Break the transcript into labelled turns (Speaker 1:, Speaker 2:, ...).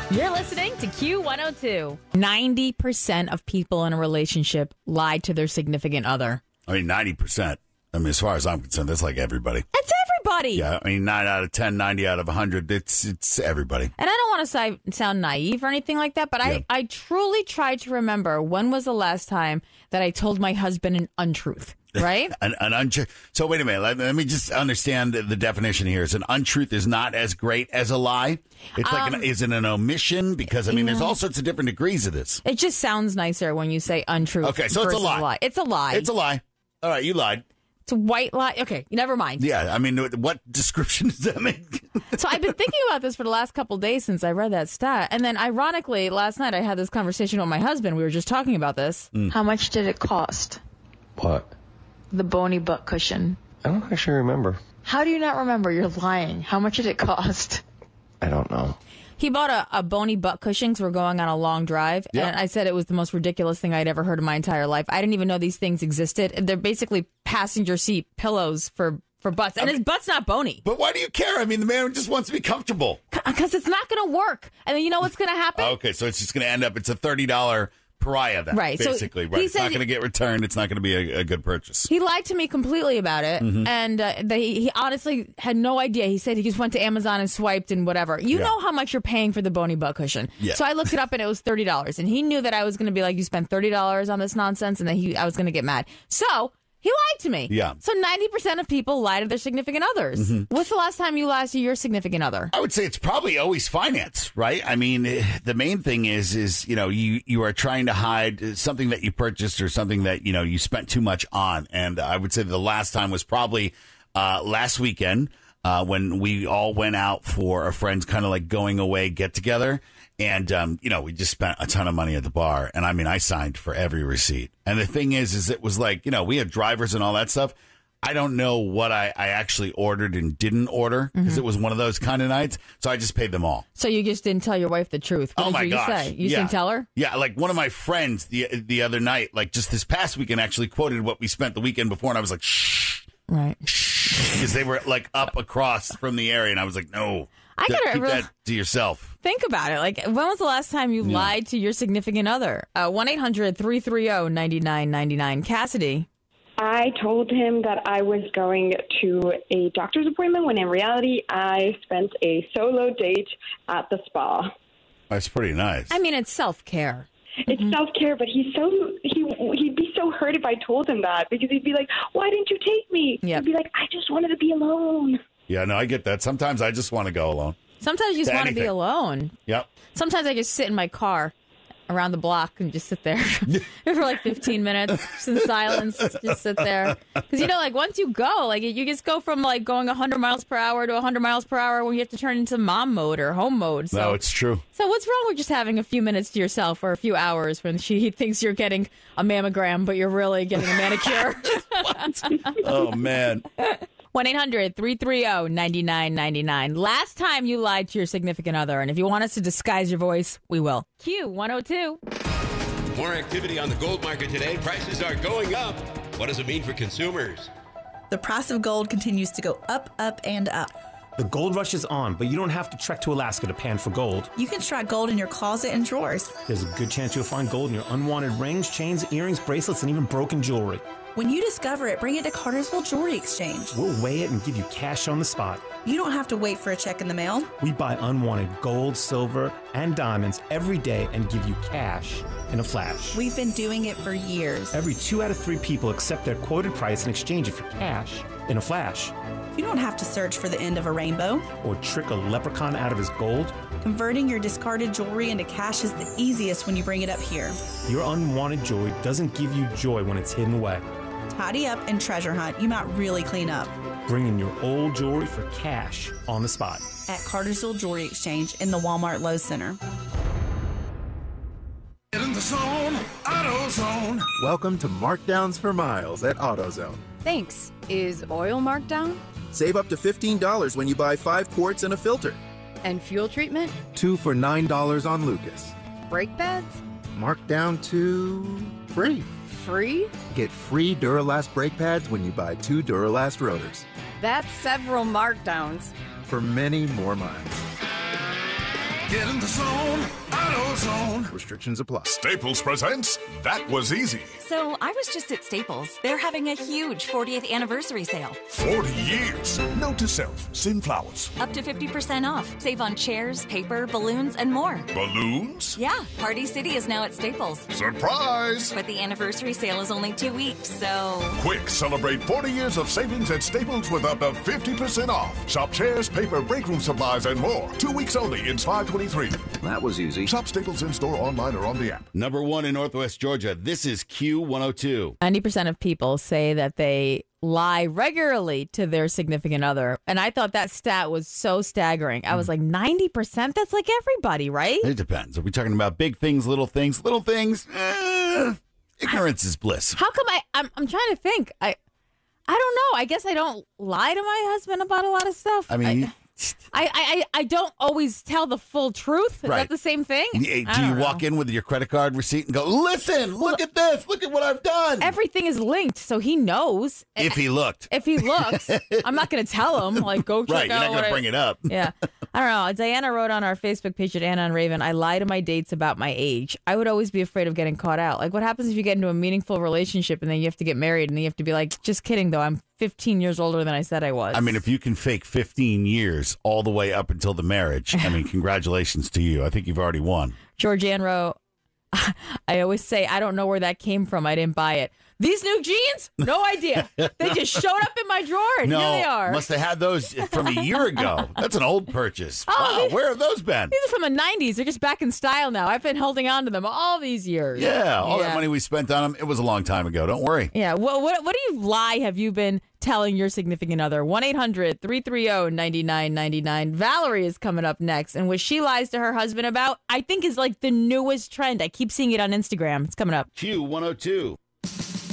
Speaker 1: You're listening to Q102. 90% of people in a relationship lie to their significant other.
Speaker 2: I mean, 90%. I mean, as far as I'm concerned, that's like everybody.
Speaker 1: It's everybody.
Speaker 2: Yeah, I mean, 9 out of 10, 90 out of 100, it's everybody.
Speaker 1: And I don't want to sound naive or anything like that, but I truly tried to remember when was the last time that I told my husband an untruth. Right?
Speaker 2: An untruth. So wait a minute. Let me just understand the definition here. Is an untruth is not as great as a lie? It's like is it an omission? Because I mean, there's all sorts of different degrees of this.
Speaker 1: It just sounds nicer when you say untruth.
Speaker 2: Okay, so it's a lie.
Speaker 1: It's a lie.
Speaker 2: It's a lie. All right, you lied.
Speaker 1: It's a white lie. Okay, never mind.
Speaker 2: Yeah, I mean, what description does that make?
Speaker 1: So I've been thinking about this for the last couple of days since I read that stat. And then ironically, last night I had this conversation with my husband. We were just talking about this.
Speaker 3: How much did it cost?
Speaker 4: What?
Speaker 3: The bony butt cushion.
Speaker 4: I don't actually remember.
Speaker 3: How do you not remember? You're lying. How much did it cost?
Speaker 4: I don't know.
Speaker 1: He bought a bony butt cushion because we're going on a long drive.
Speaker 2: Yeah.
Speaker 1: And I said it was the most ridiculous thing I'd ever heard in my entire life. I didn't even know these things existed. They're basically passenger seat pillows for butts. And his butt's not bony.
Speaker 2: But why do you care? I mean, the man just wants to be comfortable.
Speaker 1: Because it's not going to work. And then you know what's going to happen?
Speaker 2: Okay, so it's just going to end up, it's a $30 pariah then,
Speaker 1: right,
Speaker 2: basically.
Speaker 1: So
Speaker 2: right.
Speaker 1: he
Speaker 2: It's not
Speaker 1: said
Speaker 2: going to get returned. It's not going to be a good purchase.
Speaker 1: He lied to me completely about it, and he honestly had no idea. He said he just went to Amazon and swiped and whatever. You know how much you're paying for the bony butt cushion.
Speaker 2: Yeah.
Speaker 1: So I looked it up, and it was $30. And he knew that I was going to be like, you spent $30 on this nonsense, and that I was going to get mad. So he lied to me.
Speaker 2: Yeah.
Speaker 1: So 90% of people lie to their significant others. What's the last time you lied to your significant other?
Speaker 2: I would say it's probably always finance, right? I mean, the main thing is you know, you are trying to hide something that you purchased or something that, you know, you spent too much on. And I would say the last time was probably last weekend when we all went out for a friend's kind of like going away get together. And, you know, we just spent a ton of money at the bar. And I mean, I signed for every receipt. And the thing is it was like, you know, we had drivers and all that stuff. I don't know what I actually ordered and didn't order because it was one of those kind of nights. So I just paid them all.
Speaker 1: So you just didn't tell your wife the truth. What
Speaker 2: my
Speaker 1: did you
Speaker 2: gosh.
Speaker 1: say? You didn't tell her?
Speaker 2: Yeah, like one of my friends the other night, like just this past weekend, actually quoted what we spent the weekend before. And I was like, shh.
Speaker 1: Right.
Speaker 2: Because they were like up across from the area. And I was like, no.
Speaker 1: I gotta
Speaker 2: keep
Speaker 1: really
Speaker 2: that to yourself.
Speaker 1: think about it. Like, when was the last time you lied to your significant other? 1-800-330-9999. Cassidy.
Speaker 5: I told him that I was going to a doctor's appointment when in reality I spent a solo date at the spa.
Speaker 2: That's pretty nice.
Speaker 1: I mean, it's self-care.
Speaker 5: It's self-care, but he'd be so hurt if I told him that because he'd be like, why didn't you take me?
Speaker 1: Yep.
Speaker 5: He'd be like, I just wanted to be alone.
Speaker 2: Yeah, no, I get that. Sometimes I just want to go alone.
Speaker 1: Sometimes you just want to be
Speaker 2: anything.
Speaker 1: alone.
Speaker 2: Yep.
Speaker 1: Sometimes I just sit in my car around the block and just sit there for like 15 minutes just in silence. Just sit there. Because, you know, like once you go, like you just go from like going 100 miles per hour to 100 miles per hour when you have to turn into mom mode or home mode. So,
Speaker 2: No, it's true.
Speaker 1: So what's wrong with just having a few minutes to yourself or a few hours when he thinks you're getting a mammogram, but you're really getting a manicure?
Speaker 2: Oh, man.
Speaker 1: 1-800-330-9999. Last time you lied to your significant other, and if you want us to disguise your voice, we will. Q102.
Speaker 6: More activity on the gold market today. Prices are going up. What does it mean for consumers?
Speaker 7: The price of gold continues to go up, up, and up.
Speaker 8: The gold rush is on, but you don't have to trek to Alaska to pan for gold.
Speaker 7: You can track gold in your closet and drawers.
Speaker 8: There's a good chance you'll find gold in your unwanted rings, chains, earrings, bracelets, and even broken jewelry.
Speaker 7: When you discover it, bring it to Cartersville Jewelry Exchange.
Speaker 8: We'll weigh it and give you cash on the spot.
Speaker 7: You don't have to wait for a check in the mail.
Speaker 8: We buy unwanted gold, silver, and diamonds every day and give you cash in a flash.
Speaker 7: We've been doing it for years.
Speaker 8: Every 2 out of 3 people accept their quoted price and exchange it for cash in a flash.
Speaker 7: You don't have to search for the end of a rainbow.
Speaker 8: Or trick a leprechaun out of his gold.
Speaker 7: Converting your discarded jewelry into cash is the easiest when you bring it up here.
Speaker 8: Your unwanted jewelry doesn't give you joy when it's hidden away.
Speaker 7: Tidy up and treasure hunt. You might really clean up.
Speaker 8: Bring in your old jewelry for cash on the spot.
Speaker 7: At Cartersville Jewelry Exchange in the Walmart Lowe's Center.
Speaker 9: Get in the zone, AutoZone.
Speaker 10: Welcome to Markdowns for Miles at AutoZone.
Speaker 11: Thanks. Is oil marked down?
Speaker 10: Save up to $15 when you buy 5 quarts and a filter.
Speaker 11: And fuel treatment?
Speaker 10: 2 for $9 on Lucas.
Speaker 11: Brake pads?
Speaker 10: Marked down to free.
Speaker 11: Free?
Speaker 10: Get free Duralast brake pads when you buy 2 Duralast rotors.
Speaker 11: That's several markdowns.
Speaker 10: For many more miles.
Speaker 9: Get in the zone, AutoZone.
Speaker 10: Restrictions apply.
Speaker 9: Staples presents That Was Easy.
Speaker 12: So I was just at Staples. They're having a huge 40th anniversary sale.
Speaker 9: 40 years. Note to self, send flowers.
Speaker 12: Up to 50% off. Save on chairs, paper, balloons, and more.
Speaker 9: Balloons?
Speaker 12: Yeah, Party City is now at Staples.
Speaker 9: Surprise!
Speaker 12: But the anniversary sale is only 2 weeks, so...
Speaker 9: Quick, celebrate 40 years of savings at Staples with up to 50% off. Shop chairs, paper, break room supplies, and more. 2 weeks only in 523.
Speaker 10: That was easy.
Speaker 9: Shop Staples in-store, online, or on the app.
Speaker 2: Number 1 in Northwest Georgia. This is Q102.
Speaker 1: 90% of people say that they lie regularly to their significant other. And I thought that stat was so staggering. I was like, 90%? That's like everybody, right?
Speaker 2: It depends. Are we talking about big things, little things? Little things, ignorance is bliss.
Speaker 1: How come I'm trying to think. I don't know. I guess I don't lie to my husband about a lot of stuff.
Speaker 2: I mean...
Speaker 1: I don't always tell the full truth. Is
Speaker 2: Right.
Speaker 1: that the same thing?
Speaker 2: Do you walk in with your credit card receipt and go, listen, look at this. Look at what I've done.
Speaker 1: Everything is linked, so he knows.
Speaker 2: If he looked.
Speaker 1: If he looks, I'm not going to tell him, like, go check
Speaker 2: Right, you're
Speaker 1: out
Speaker 2: not going to bring it up.
Speaker 1: Yeah. I don't know. Diana wrote on our Facebook page at Anna and Raven, I lie to my dates about my age. I would always be afraid of getting caught out. Like, what happens if you get into a meaningful relationship and then you have to get married and then you have to be like, just kidding, though. I'm 15 years older than I said I was.
Speaker 2: I mean, if you can fake 15 years all the way up until the marriage, I mean, congratulations to you. I think you've already won.
Speaker 1: Georgianne wrote, I always say, I don't know where that came from. I didn't buy it. These new jeans? No idea. They just showed up in my drawer, and
Speaker 2: No,
Speaker 1: here they are.
Speaker 2: must have had those from a year ago. That's an old purchase.
Speaker 1: Oh,
Speaker 2: Wow, where have those been?
Speaker 1: These are from the 90s. They're just back in style now. I've been holding on to them all these years.
Speaker 2: Yeah, all that money we spent on them, it was a long time ago. Don't worry.
Speaker 1: Yeah. Well, what do you lie have you been telling your significant other? 1-800-330-9999. Valerie is coming up next. And what she lies to her husband about, I think is like the newest trend. I keep seeing it on Instagram. It's coming up.
Speaker 2: Q102.